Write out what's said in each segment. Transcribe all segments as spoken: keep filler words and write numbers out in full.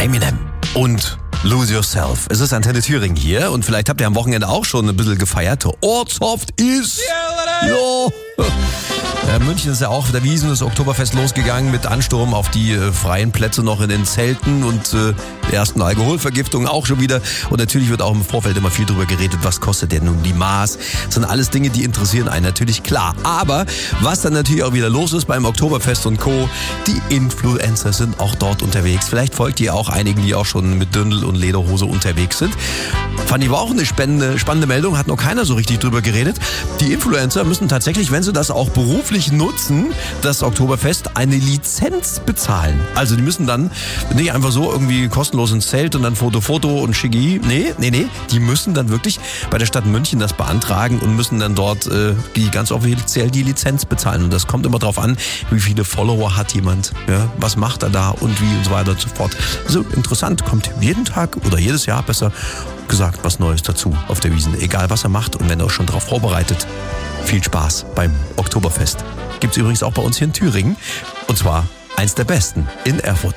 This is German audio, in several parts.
Eminem und Lose Yourself. Es ist Antenne Thüringen hier und vielleicht habt ihr am Wochenende auch schon ein bisschen gefeiert. Ortshoft ist... Ja. Ja, München ist ja auch der Wiesn, das Oktoberfest losgegangen mit Ansturm auf die äh, freien Plätze noch in den Zelten und äh, der ersten Alkoholvergiftung auch schon wieder. Und natürlich wird auch im Vorfeld immer viel drüber geredet, was kostet denn nun die Maß. Das sind alles Dinge, die interessieren einen natürlich, klar. Aber was dann natürlich auch wieder los ist beim Oktoberfest und Co., die Influencer sind auch dort unterwegs. Vielleicht folgt ihr auch einigen, die auch schon mit Dirndl und Lederhose unterwegs sind. Fand ich war auch eine spannende, spannende Meldung, hat noch keiner so richtig drüber geredet. Die Influencer müssen tatsächlich, wenn sie das auch beruflich nutzen, das Oktoberfest, eine Lizenz bezahlen. Also die müssen dann nicht einfach so irgendwie kostenlos ins Zelt und dann Foto, Foto und Schicki. Nee, nee, nee. Die müssen dann wirklich bei der Stadt München das beantragen und müssen dann dort äh, die ganz offiziell die Lizenz bezahlen. Und das kommt immer drauf an, wie viele Follower hat jemand, ja, was macht er da und wie und so weiter und so fort. Also interessant, kommt jeden Tag oder jedes Jahr besser gesagt was Neues dazu auf der Wiesn. Egal was er macht und wenn er auch schon darauf vorbereitet. Viel Spaß beim Oktoberfest. Gibt's übrigens auch bei uns hier in Thüringen. Und zwar eins der besten in Erfurt.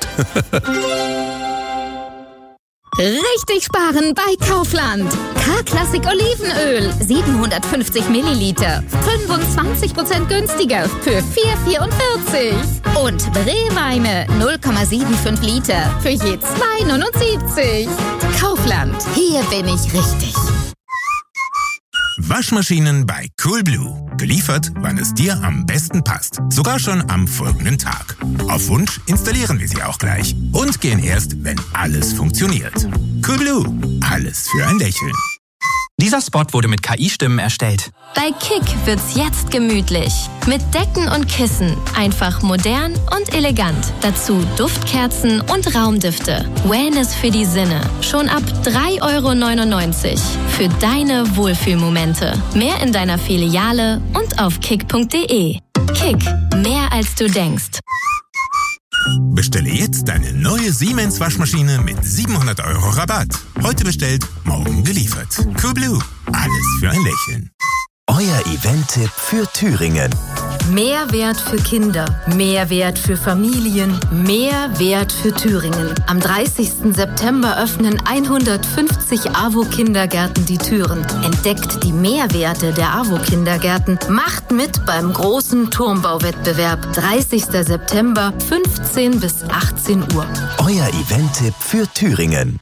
Richtig sparen bei Kaufland. K-Klassik Olivenöl, siebenhundertfünfzig Milliliter, fünfundzwanzig Prozent günstiger für vier Euro vierundvierzig. Und Brewweine, null Komma fünfundsiebzig Liter für je zwei Euro neunundsiebzig. Kaufland, hier bin ich richtig. Waschmaschinen bei Coolblue. Geliefert, wann es dir am besten passt. Sogar schon am folgenden Tag. Auf Wunsch installieren wir sie auch gleich. Und gehen erst, wenn alles funktioniert. Coolblue. Alles für ein Lächeln. Dieser Spot wurde mit K I-Stimmen erstellt. Bei Kick wird's jetzt gemütlich. Mit Decken und Kissen. Einfach modern und elegant. Dazu Duftkerzen und Raumdüfte. Wellness für die Sinne. Schon ab drei Euro neunundneunzig. Für deine Wohlfühlmomente. Mehr in deiner Filiale und auf kick punkt de. Kick. Mehr als du denkst. Bestelle jetzt deine neue Siemens Waschmaschine mit siebenhundert Euro Rabatt. Heute bestellt, morgen geliefert. Coolblue. Alles für ein Lächeln. Euer Event-Tipp für Thüringen. Mehrwert für Kinder, Mehrwert für Familien, Mehrwert für Thüringen. Am dreißigsten September öffnen hundertfünfzig A W O-Kindergärten die Türen. Entdeckt die Mehrwerte der A W O-Kindergärten. Macht mit beim großen Turmbauwettbewerb. dreißigsten September, fünfzehn bis achtzehn Uhr. Euer Event-Tipp für Thüringen.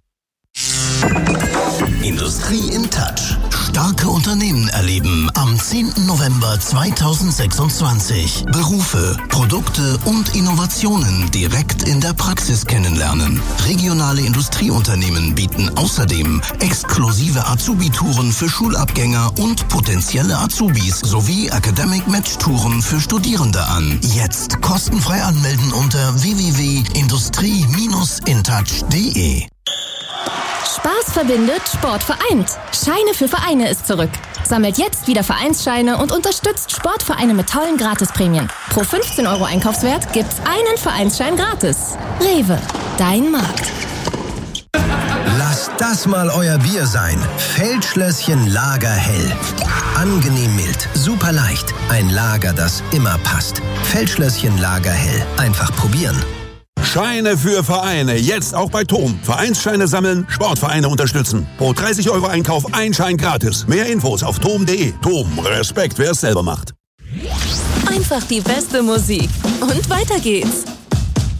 Industrie in Touch. Starke Unternehmen erleben am zehnten November zweitausendsechsundzwanzig. Berufe, Produkte und Innovationen direkt in der Praxis kennenlernen. Regionale Industrieunternehmen bieten außerdem exklusive Azubi-Touren für Schulabgänger und potenzielle Azubis sowie Academic Match-Touren für Studierende an. Jetzt kostenfrei anmelden unter w w w punkt industrie Bindestrich intouch punkt de. Spaß verbindet, Sport vereint. Scheine für Vereine ist zurück. Sammelt jetzt wieder Vereinsscheine und unterstützt Sportvereine mit tollen Gratisprämien. Pro fünfzehn Euro Einkaufswert gibt's einen Vereinsschein gratis. Rewe, dein Markt. Lasst das mal euer Bier sein. Feldschlösschen Lager Hell. Angenehm mild, super leicht. Ein Lager, das immer passt. Feldschlösschen Lager Hell. Einfach probieren. Scheine für Vereine, jetzt auch bei Tom. Vereinsscheine sammeln, Sportvereine unterstützen. Pro dreißig Euro Einkauf ein Schein gratis. Mehr Infos auf tom punkt de. Tom, Respekt, wer es selber macht. Einfach die beste Musik. Und weiter geht's.